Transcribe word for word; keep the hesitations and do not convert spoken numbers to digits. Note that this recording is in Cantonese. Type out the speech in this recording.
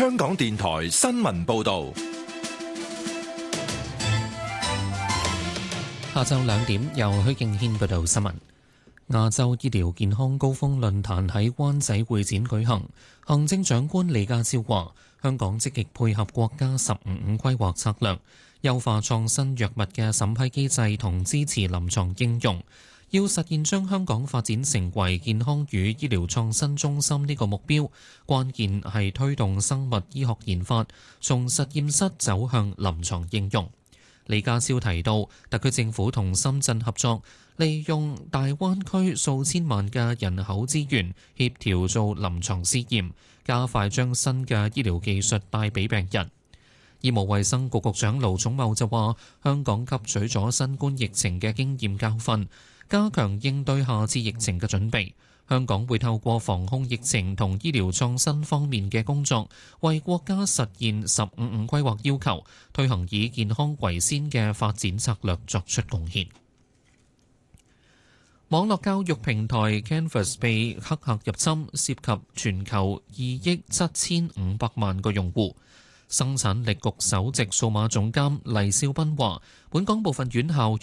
香港電台新聞報道。 下晝兩點，由許敬軒報道新聞。亞洲醫療健康高峰論壇喺灣仔會展舉行，行政長官李家超話：香港積極配合國家十五五規劃策略，優化創新藥物嘅審批機制同支持臨床應用，要實現將香港發展成為健康與醫療創新中心呢個目標，關鍵係推動生物醫學研發，從實驗室走向臨床應用。李家超提到，特區政府同深圳合作，利用大灣區數千萬嘅人口資源，協調做臨床試驗，加快將新嘅醫療技術帶俾病人。醫務衛生局局長盧寵茂就話，香港吸取咗新冠疫情嘅經驗教訓，加強應對下次疫情嘅準備。香港會透過防控疫情同醫療創新方面嘅工作，為國家實現十五五規劃要求，推行以健康為先嘅發展策略作出貢獻。網絡教育平台 Canvas 被黑客入侵，涉及全球二億七千五百萬個用戶。生產力局首席數碼總監黎少斌話，本港部分院校